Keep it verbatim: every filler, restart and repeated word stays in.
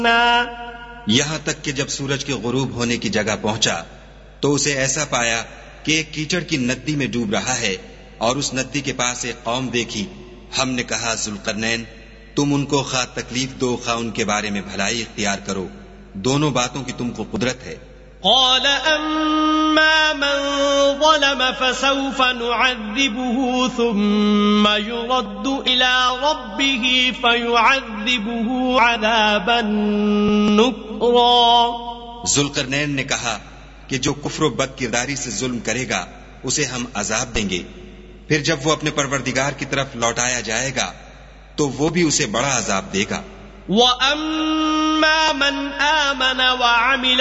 यहाँ तक कि जब सूरज के गुरूब होने की जगह पहुंचा तो उसे ऐसा पाया कि एक कीचड़ की नदी में डूब रहा है और उस नदी के पास एक कौम देखी। हमने कहा, जुल्करनैन, तुम उनको खा तकलीफ दो खा उनके बारे में भलाई इख्तियार करो, दोनों बातों की तुमको कुदरत है। قال أما من ظلم فسوف نعذبه ثم يرد إلى ربه فيعذبه عذابا نكرا। जुल्करनैन ने कहा कि जो कुफ्र व बदकिरदारी से जुल्म करेगा उसे हम अजाब देंगे, फिर जब वो अपने परवरदिगार की तरफ लौटाया जाएगा तो वो भी उसे बड़ा अजाब देगा। وَأَمَّا مَنْ آمَنَ وَعَمِلَ